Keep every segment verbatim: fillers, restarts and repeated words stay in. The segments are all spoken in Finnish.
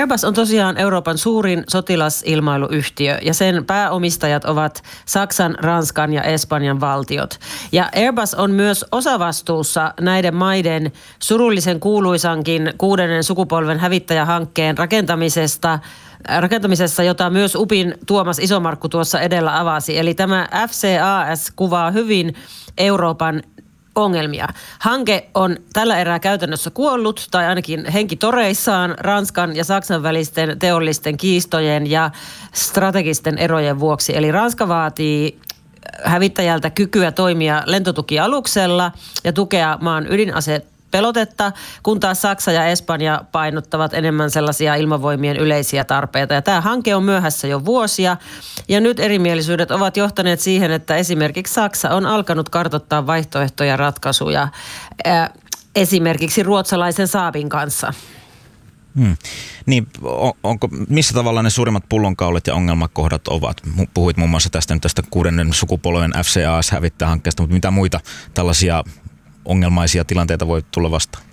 Airbus on tosiaan Euroopan suurin sotilasilmailuyhtiö ja sen pääomistajat ovat Saksan, Ranskan ja Espanjan valtiot. Ja Airbus on myös osavastuussa näiden maiden surullisen kuuluisankin kuudennen sukupolven hävittäjähankkeen rakentamisesta, rakentamisessa, jota myös UPin Tuomas Isomarkku tuossa edellä avasi. Eli tämä F C A S kuvaa hyvin Euroopan ongelmia. Hanke on tällä erää käytännössä kuollut tai ainakin henkitoreissaan Ranskan ja Saksan välisten teollisten kiistojen ja strategisten erojen vuoksi. Eli Ranska vaatii hävittäjältä kykyä toimia lentotukialuksella ja tukea maan ydinase pelotetta, kun taas Saksa ja Espanja painottavat enemmän sellaisia ilmavoimien yleisiä tarpeita. Ja tämä hanke on myöhässä jo vuosia ja nyt erimielisyydet ovat johtaneet siihen, että esimerkiksi Saksa on alkanut kartoittaa vaihtoehtoja ratkaisuja ää, esimerkiksi ruotsalaisen Saabin kanssa. Hmm. Niin, on, onko, missä tavalla ne suurimmat pullonkaulat ja ongelmakohdat ovat? Puhuit muun muassa tästä, nyt tästä kuudennen sukupolven F C A S-hävittäjähankkeesta, mutta mitä muita tällaisia ongelmaisia tilanteita voi tulla vastaan?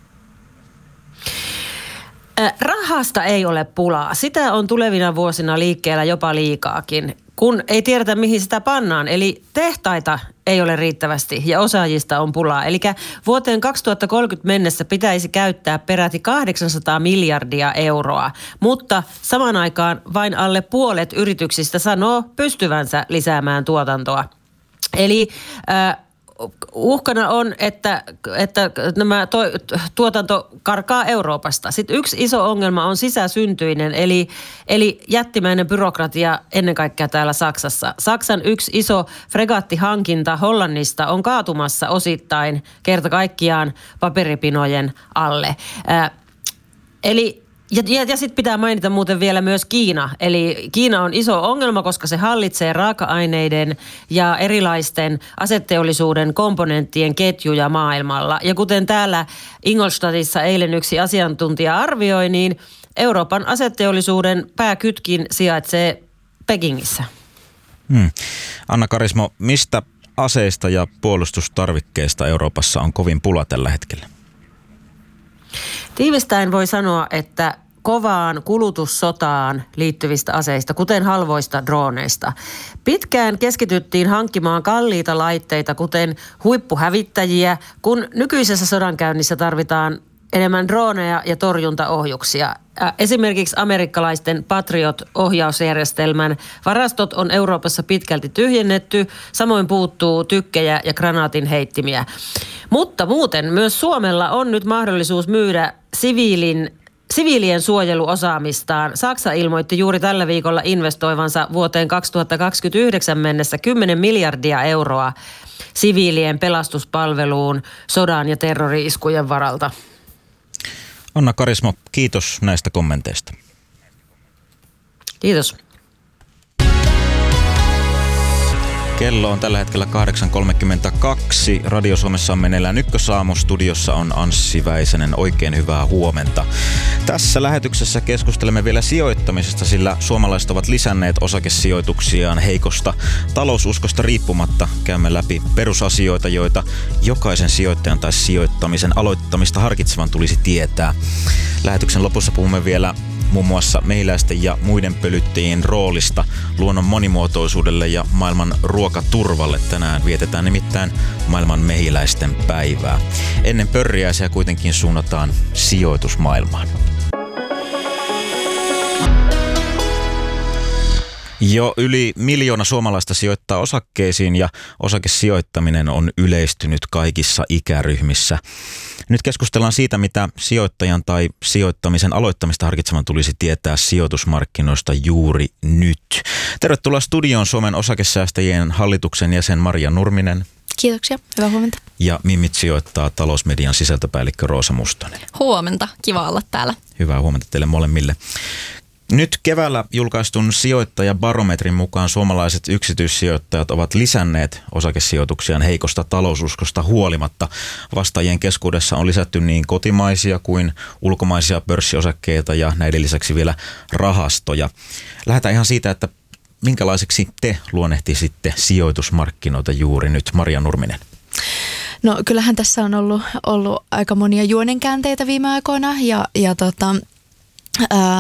Rahasta ei ole pulaa. Sitä on tulevina vuosina liikkeellä jopa liikaakin, kun ei tiedetä mihin sitä pannaan. Eli tehtaita ei ole riittävästi ja osaajista on pulaa. Eli vuoteen kaksituhattakolmekymmentä mennessä pitäisi käyttää peräti kahdeksansataa miljardia euroa, mutta samaan aikaan vain alle puolet yrityksistä sanoo pystyvänsä lisäämään tuotantoa. Eli äh, uhkana on, että, että nämä to, tuotanto karkaa Euroopasta. Sitten yksi iso ongelma on sisäsyntyinen, eli, eli jättimäinen byrokratia ennen kaikkea täällä Saksassa. Saksan yksi iso fregattihankinta Hollannista on kaatumassa osittain kerta kaikkiaan paperipinojen alle. Ää, eli Ja, ja, ja sitten pitää mainita muuten vielä myös Kiina. Eli Kiina on iso ongelma, koska se hallitsee raaka-aineiden ja erilaisten aseteollisuuden komponenttien ketjuja maailmalla. Ja kuten täällä Ingolstadtissa eilen yksi asiantuntija arvioi, niin Euroopan aseteollisuuden pääkytkin sijaitsee Pekingissä. Hmm. Anna Karismo, mistä aseista ja puolustustarvikkeista Euroopassa on kovin pula tällä hetkellä? Tiivistäen voi sanoa, että kovaan kulutussotaan liittyvistä aseista, kuten halvoista droneista. Pitkään keskityttiin hankkimaan kalliita laitteita, kuten huippuhävittäjiä, kun nykyisessä sodankäynnissä tarvitaan enemmän droneja ja torjuntaohjuksia. Esimerkiksi amerikkalaisten Patriot-ohjausjärjestelmän varastot on Euroopassa pitkälti tyhjennetty, samoin puuttuu tykkejä ja granaatin heittimiä. Mutta muuten myös Suomella on nyt mahdollisuus myydä siviilin Siviilien suojeluosaamistaan. Saksa ilmoitti juuri tällä viikolla investoivansa vuoteen kaksituhattakaksikymmentäyhdeksän mennessä kymmenen miljardia euroa siviilien pelastuspalveluun sodan ja terrori-iskujen varalta. Anna Karismo, kiitos näistä kommenteista. Kiitos. Kello on tällä hetkellä kahdeksan kolmekymmentäkaksi. Radio Suomessa on meneillään Ykkösaamu. Studiossa on Anssi Väisänen. Oikein hyvää huomenta. Tässä lähetyksessä keskustelemme vielä sijoittamisesta, sillä suomalaiset ovat lisänneet osakesijoituksiaan heikosta taloususkosta riippumatta. Käymme läpi perusasioita, joita jokaisen sijoittajan tai sijoittamisen aloittamista harkitsevan tulisi tietää. Lähetyksen lopussa puhumme vielä muun muassa mehiläisten ja muiden pölyttäjien roolista luonnon monimuotoisuudelle ja maailman ruokaturvalle. Tänään vietetään nimittäin maailman mehiläisten päivää. Ennen pörriäisiä kuitenkin suunnataan sijoitusmaailmaan. Jo yli miljoona suomalaista sijoittaa osakkeisiin ja osakesijoittaminen on yleistynyt kaikissa ikäryhmissä. Nyt keskustellaan siitä, mitä sijoittajan tai sijoittamisen aloittamista harkitsevan tulisi tietää sijoitusmarkkinoista juuri nyt. Tervetuloa studioon Suomen osakesäästäjien hallituksen jäsen Maria Nurminen. Kiitoksia, hyvää huomenta. Ja Mimmit sijoittaa talousmedian sisältöpäällikkö Roosa Mustonen. Huomenta, kiva olla täällä. Hyvää huomenta teille molemmille. Nyt keväällä julkaistun sijoittajabarometrin mukaan suomalaiset yksityissijoittajat ovat lisänneet osakesijoituksiaan heikosta taloususkosta huolimatta. Vastaajien keskuudessa on lisätty niin kotimaisia kuin ulkomaisia pörssiosakkeita ja näiden lisäksi vielä rahastoja. Lähdetään ihan siitä, että minkälaiseksi te luonnehtisitte sijoitusmarkkinoita juuri nyt, Maria Nurminen? No kyllähän tässä on ollut, ollut aika monia juonenkäänteitä viime aikoina ja, ja tota... Ää,